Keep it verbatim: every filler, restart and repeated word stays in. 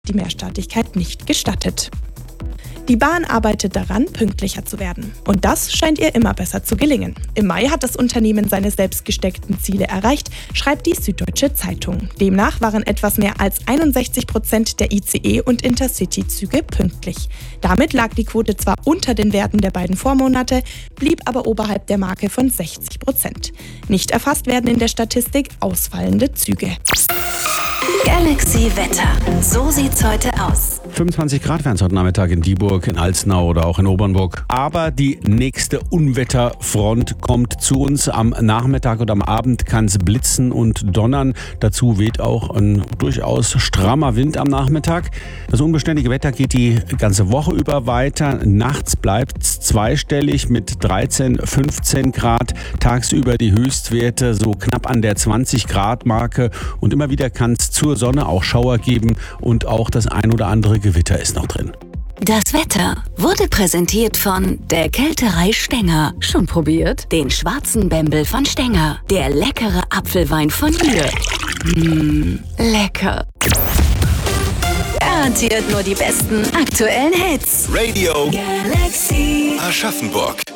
die Mehrstatigkeit nicht gestattet. Die Bahn arbeitet daran, pünktlicher zu werden. Und das scheint ihr immer besser zu gelingen. Im Mai hat das Unternehmen seine selbst gesteckten Ziele erreicht, schreibt die Süddeutsche Zeitung. Demnach waren etwas mehr als einundsechzig Prozent der I C E- und Intercity-Züge pünktlich. Damit lag die Quote zwar unter den Werten der beiden Vormonate, blieb aber oberhalb der Marke von sechzig Prozent. Nicht erfasst werden in der Statistik ausfallende Züge. Galaxy Wetter. So sieht's heute aus. fünfundzwanzig Grad werden es heute Nachmittag in Dieburg, in Alzenau oder auch in Obernburg. Aber die nächste Unwetterfront kommt zu uns. Am Nachmittag und am Abend kann es blitzen und donnern. Dazu weht auch ein durchaus strammer Wind am Nachmittag. Das unbeständige Wetter geht die ganze Woche über weiter. Nachts bleibt es zweistellig mit dreizehn, fünfzehn Grad. Tagsüber die Höchstwerte so knapp an der zwanzig Grad Marke. Und immer wieder kann es zur Sonne auch Schauer geben und auch das ein oder andere Gewitter ist noch drin. Das Wetter wurde präsentiert von der Kälterei Stenger. Schon probiert? Den schwarzen Bembel von Stenger. Der leckere Apfelwein von hier. Mmh, lecker. Garantiert nur die besten aktuellen Hits. Radio Galaxy. Aschaffenburg.